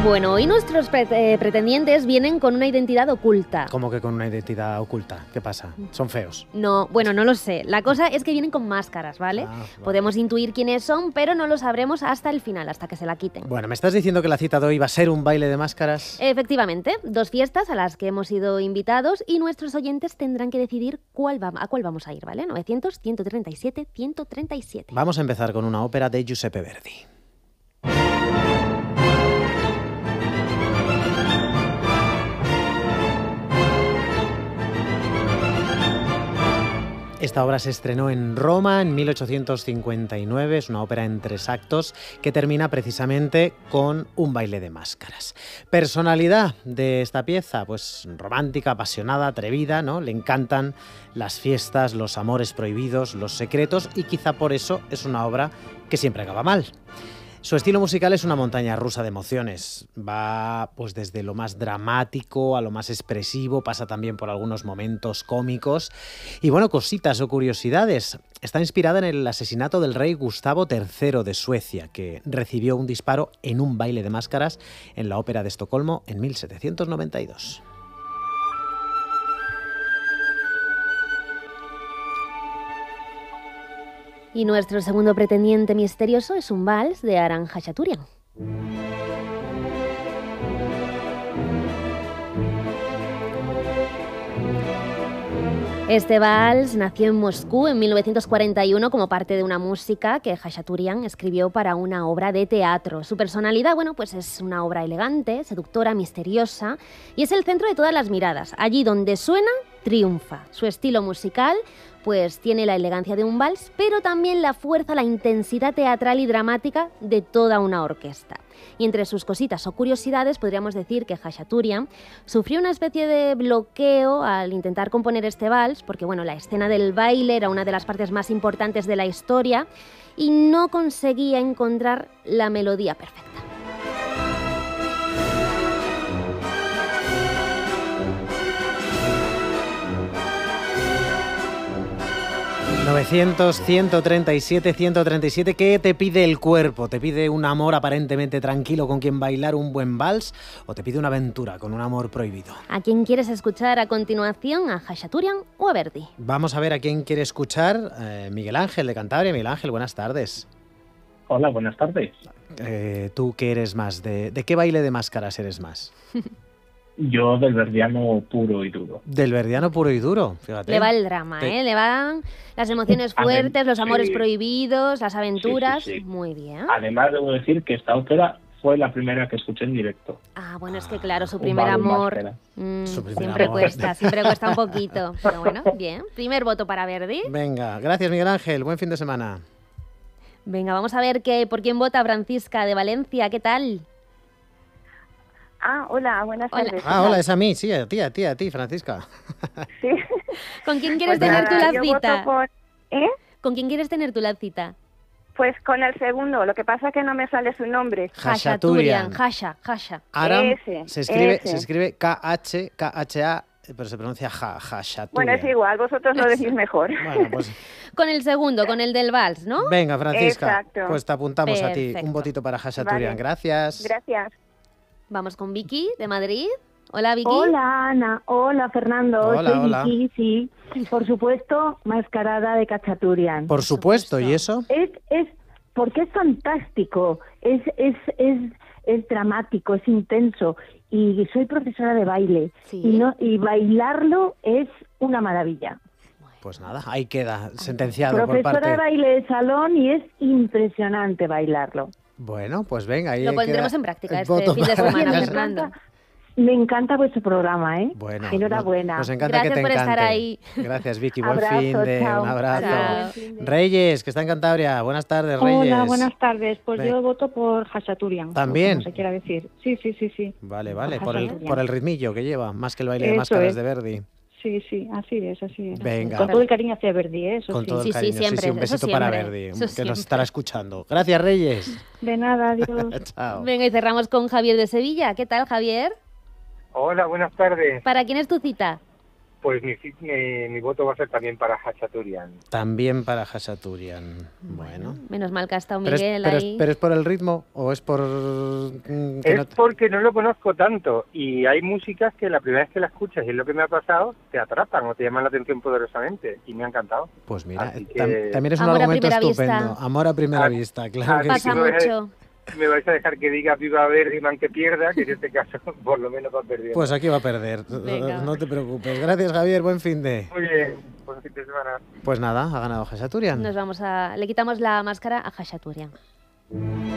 Bueno, hoy nuestros pretendientes vienen con una identidad oculta. ¿Cómo que con una identidad oculta? ¿Qué pasa? ¿Son feos? No, bueno, no lo sé. La cosa es que vienen con máscaras, ¿vale? Vale. Podemos intuir quiénes son, pero no lo sabremos hasta el final, hasta que se la quiten. Bueno, ¿me estás diciendo que la cita de hoy va a ser un baile de máscaras? Efectivamente, 2 fiestas a las que hemos sido invitados y nuestros oyentes tendrán que decidir a cuál vamos a ir, ¿vale? 900, 137, 137. Vamos a empezar con una ópera de Giuseppe Verdi. Esta obra se estrenó en Roma en 1859, es una ópera en 3 actos que termina precisamente con un baile de máscaras. Personalidad de esta pieza, pues romántica, apasionada, atrevida, ¿no? Le encantan las fiestas, los amores prohibidos, los secretos y quizá por eso es una obra que siempre acaba mal. Su estilo musical es una montaña rusa de emociones. Va pues desde lo más dramático a lo más expresivo, pasa también por algunos momentos cómicos. Y bueno, cositas o curiosidades. Está inspirada en el asesinato del rey Gustavo III de Suecia, que recibió un disparo en un baile de máscaras en la Ópera de Estocolmo en 1792. Y nuestro segundo pretendiente misterioso es un vals de Aran Khachaturian. Este vals nació en Moscú en 1941 como parte de una música que Khachaturian escribió para una obra de teatro. Su personalidad, bueno, pues es una obra elegante, seductora, misteriosa y es el centro de todas las miradas. Allí donde suena, triunfa. Su estilo musical pues tiene la elegancia de un vals, pero también la fuerza, la intensidad teatral y dramática de toda una orquesta. Y entre sus cositas o curiosidades podríamos decir que Khachaturian sufrió una especie de bloqueo al intentar componer este vals, porque bueno, la escena del baile era una de las partes más importantes de la historia y no conseguía encontrar la melodía perfecta. 900, 137, 137, ¿qué te pide el cuerpo? ¿Te pide un amor aparentemente tranquilo con quien bailar un buen vals o te pide una aventura con un amor prohibido? ¿A quién quieres escuchar a continuación? ¿A Khachaturian o a Verdi? Vamos a ver a quién quiere escuchar. Miguel Ángel de Cantabria. Miguel Ángel, buenas tardes. Hola, buenas tardes. ¿Tú qué eres más? ¿De qué baile de máscaras eres más? Yo del verdiano puro y duro. Del verdiano puro y duro, fíjate. Le va el drama, Le van las emociones fuertes, los amores prohibidos, las aventuras. Sí. Muy bien. Además, debo decir que esta ópera fue la primera que escuché en directo. Ah, bueno, es que claro, su primer amor siempre cuesta un poquito. Pero bueno, bien. Primer voto para Verdi. Venga, gracias Miguel Ángel, buen fin de semana. Venga, vamos a ver por quién vota Francisca de Valencia, ¿qué tal? Ah, hola, buenas tardes. Hola, es a mí, sí, a ti, Francisca. Sí. ¿Con quién quieres tener tú la cita? ¿Eh? ¿Con quién quieres tener tú la cita? Pues con el segundo, lo que pasa es que no me sale su nombre. Khachaturian. Hasha. Aram se escribe K-H-A, pero se pronuncia Khachaturian. Bueno, es igual, vosotros lo decís mejor. Bueno, pues... Con el segundo, con el del vals, ¿no? Venga, Francisca, exacto. Pues te apuntamos Perfecto. a ti un votito para Khachaturian. Vale. Gracias. Gracias. Vamos con Vicky, de Madrid. Hola, Vicky. Hola, Ana. Hola, Fernando. Hola. Vicky, sí. Por supuesto, Mascarada de Khachaturian. Por supuesto, ¿y eso? Es porque es fantástico, es dramático, es intenso. Y soy profesora de baile. ¿Sí? Y bailarlo es una maravilla. Pues nada, ahí queda, sentenciado profesora por parte... de baile de salón y es impresionante bailarlo. Bueno, pues venga, ahí lo pondremos en práctica este fin de semana, Fernando. Me encanta vuestro programa, ¿eh? Bueno, enhorabuena. Nos encanta Gracias que te por encante. Estar ahí. Gracias, Vicky. Un abrazo. Chao. Reyes, que está en Cantabria. Buenas tardes, Reyes. Hola, buenas tardes. Pues yo voto por Khachaturian. ¿También? Como se quiera decir. Sí. Vale. Por el ritmillo que lleva, más que el baile de máscaras de Verdi. Sí, así es. Venga. Con todo el cariño hacia Verdi, eso Con sí. todo el cariño, siempre, un besito para Verdi, que siempre. nos estará escuchando. Gracias, Reyes. De nada, adiós. Chao. Venga, y cerramos con Javier de Sevilla. ¿Qué tal, Javier? Hola, buenas tardes. ¿Para quién es tu cita? Pues mi voto va a ser también para Hachaturian. También para Hachaturian. Bueno. Menos mal que ha estado Miguel ahí. ¿Pero es por el ritmo o es por...? Porque no lo conozco tanto y hay músicas que la primera vez que la escuchas, y es lo que me ha pasado, te atrapan o te llaman la atención poderosamente y me ha encantado. Pues mira, que... también es un argumento estupendo. Amor a primera vista, claro que pasa sí. mucho. Me vais a dejar que diga viva Berryman que pierda, que en este caso por lo menos va perdiendo. Pues aquí va a perder, no te preocupes. Gracias, Javier, buen fin de... Muy bien, buen fin de semana. Pues nada, ha ganado Hachaturian. Le quitamos la máscara a Hachaturian.